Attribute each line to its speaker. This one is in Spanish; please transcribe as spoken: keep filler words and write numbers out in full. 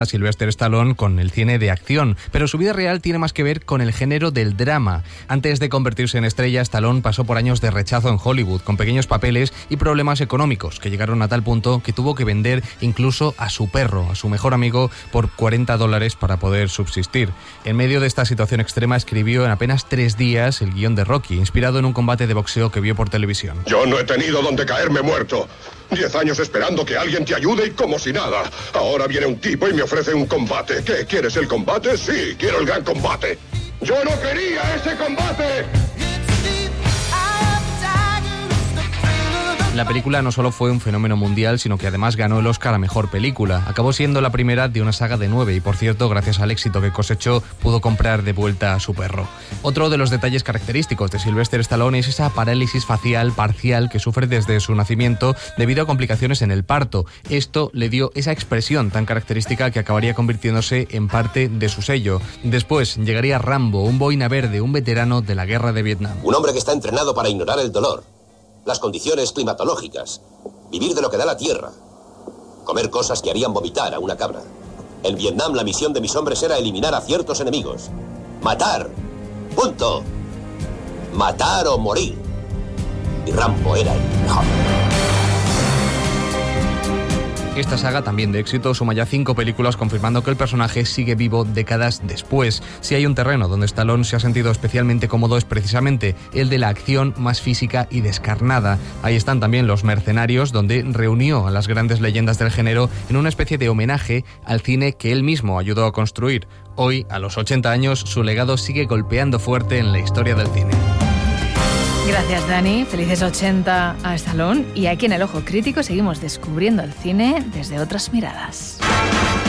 Speaker 1: a Sylvester Stallone con el cine de acción, pero su vida real tiene más que ver con el género del drama. Antes de convertirse en estrella, Stallone pasó por años de rechazo en Hollywood, con pequeños papeles y problemas económicos, que llegaron a tal punto que tuvo que vender incluso a su perro, a su mejor amigo, por cuarenta dólares para poder subsistir. En medio de esta situación extrema, escribió en apenas tres días el guión de Rocky, inspirado en un combate de boxeo que vio por televisión.
Speaker 2: Yo no he tenido donde caerme muerto. Diez años esperando que alguien te ayude y como si nada. Ahora viene un tipo y me ofrece un combate. ¿Qué? ¿Quieres el combate? Sí, quiero el gran combate. ¡Yo no quería ese combate!
Speaker 1: La película no solo fue un fenómeno mundial, sino que además ganó el Oscar a Mejor Película. Acabó siendo la primera de una saga de nueve y, por cierto, gracias al éxito que cosechó, pudo comprar de vuelta a su perro. Otro de los detalles característicos de Sylvester Stallone es esa parálisis facial parcial que sufre desde su nacimiento debido a complicaciones en el parto. Esto le dio esa expresión tan característica que acabaría convirtiéndose en parte de su sello. Después llegaría Rambo, un boina verde, un veterano de la guerra de Vietnam.
Speaker 3: Un hombre que está entrenado para ignorar el dolor, las condiciones climatológicas, vivir de lo que da la tierra, comer cosas que harían vomitar a una cabra. En Vietnam la misión de mis hombres era eliminar a ciertos enemigos. Matar. Punto. Matar o morir. Y Rambo era el mejor.
Speaker 1: Esta saga, también de éxito, suma ya cinco películas confirmando que el personaje sigue vivo décadas después. Si hay un terreno donde Stallone se ha sentido especialmente cómodo es precisamente el de la acción más física y descarnada. Ahí están también Los Mercenarios, donde reunió a las grandes leyendas del género en una especie de homenaje al cine que él mismo ayudó a construir. Hoy, a los ochenta años, su legado sigue golpeando fuerte en la historia del cine.
Speaker 4: Gracias, Dani. Felices ochenta a Stallone. Y aquí en El Ojo Crítico seguimos descubriendo el cine desde otras miradas.